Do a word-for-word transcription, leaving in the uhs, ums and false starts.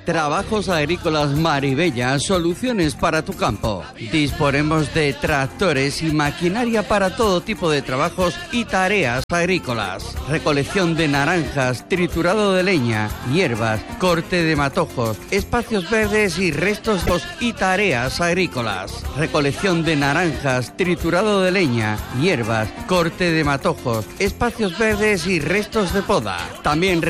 Trabajos Agrícolas Maribella, soluciones para tu campo. Disponemos de tractores y maquinaria para todo tipo de trabajos y tareas agrícolas. Recolección de naranjas, triturado de leña, hierbas, corte de matojos, espacios verdes y restos y tareas agrícolas. Recolección de naranjas, triturado de leña, hierbas, corte de matojos, espacios verdes y restos de poda. También